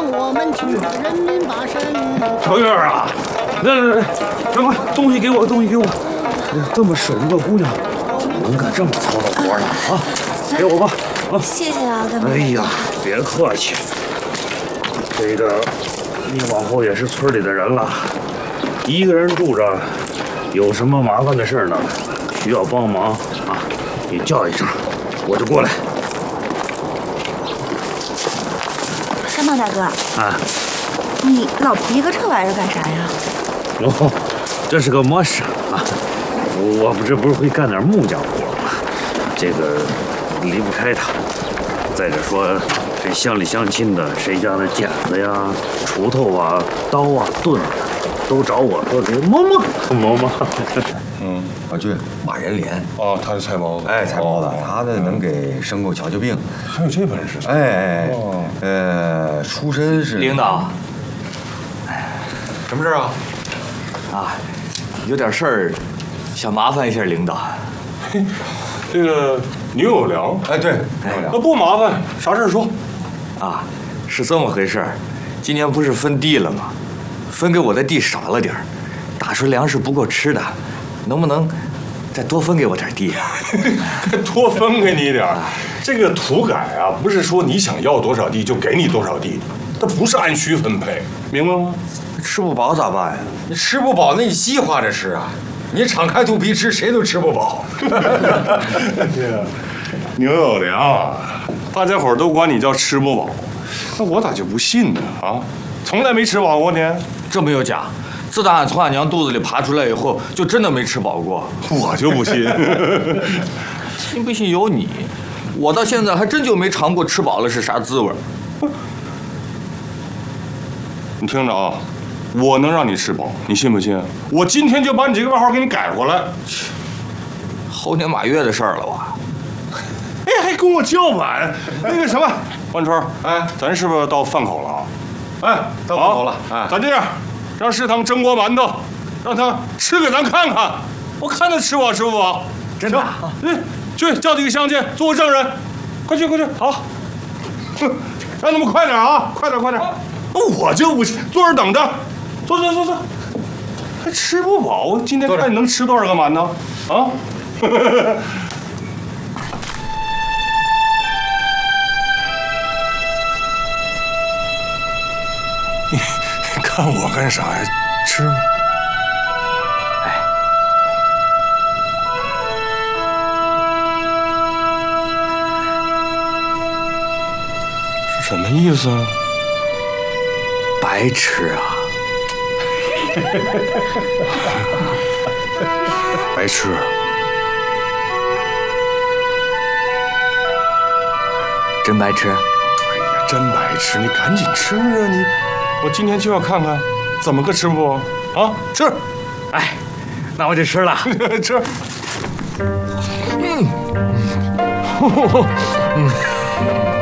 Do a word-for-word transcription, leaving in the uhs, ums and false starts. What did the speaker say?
让我们听人民把声。 小月啊，来来来，赶快东西给我，东西给我。这么省个姑娘，能干这么糙的活呢？啊，给我吧。啊， 谢谢啊，干妈。 哎呀，别客气。这个，你往后也是村里的人了，一个人住着，有什么麻烦的事呢？需要帮忙啊，你叫一声，我就过来。 三茂大哥， 啊， 你老皮个这玩意儿干啥呀？ 哦，这是个磨砂啊，我不这不是会干点木匠活吗？这个离不开它。再者说，这乡里乡亲的，谁家的剪子呀、锄头啊、刀啊、盾啊，都找我说给磨磨磨磨。 嗯，老俊，马仁莲哦，他是菜包子， 哎，菜包子，他呢能给牲口瞧瞧病， 还有这本事？ 哎哎， 哦呃，出身是领导， 什么事啊？ 啊，有点事儿，想麻烦一下领导。 这个牛有粮， 哎，对，牛有那粮。 不麻烦，啥事儿说。 啊，是这么回事儿，今年不是分地了吗？分给我的地少了点儿，打出粮食不够吃的，能不能再多分给我点地啊？ 多分给你一点儿。这个土改啊，不是说你想要多少地就给你多少地，它不是按需分配，明白吗？ 吃不饱咋办呀？ 你吃不饱，那你计划着吃啊！你敞开肚皮吃，谁都吃不饱。 对呀，牛有粮啊，大家伙儿都管你叫吃不饱，那我咋就不信呢？啊，从来没吃饱过呢。 这没有假。自打俺从俺娘肚子里爬出来以后，就真的没吃饱过。 我就不信。 信不信由你，我到现在还真就没尝过吃饱了是啥滋味。 你听着啊，我能让你吃饱，你信不信？我今天就把你这个外号给你改过来。 猴年马月的事儿了吧？ 哎，还跟我叫板？那个什么，万春，哎，咱是不是到饭口了啊？哎， 到饭口了哎咱这样，让食堂蒸锅馒头，让他吃给咱看看，我看他吃饱吃不饱。 真的？ 嗯，去叫几个乡亲做个证人，快去快去，好。哼，让他们快点啊，快点快点。我就不信，坐着等着，坐坐坐坐，还吃不饱？我今天看你能吃多少个馒头啊？你看我干啥呀？吃吗？ 哎， 是什么意思啊？ 白吃啊！ 白吃。 真白吃？ 哎呀，真白吃！你赶紧吃啊你！我今天就要看看怎么个吃不啊？吃！ 哎，那我就吃了。 吃！ 嗯，嗯。